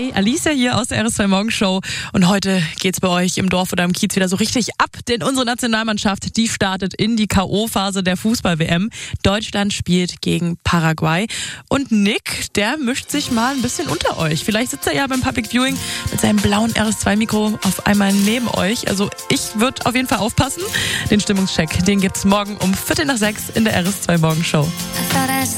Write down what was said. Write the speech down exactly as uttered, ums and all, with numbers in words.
Hi, Alicia hier aus der R S zwei Morgenshow und heute geht's bei euch im Dorf oder im Kiez wieder so richtig ab, denn unsere Nationalmannschaft, die startet in die K O-Phase der Fußball-W M. Deutschland spielt gegen Paraguay und Nick, der mischt sich mal ein bisschen unter euch. Vielleicht sitzt er ja beim Public Viewing mit seinem blauen R S zwei Mikro auf einmal neben euch. Also ich würde auf jeden Fall aufpassen. Den Stimmungscheck, den gibt's morgen um Viertel nach sechs in der R S zwei Morgenshow.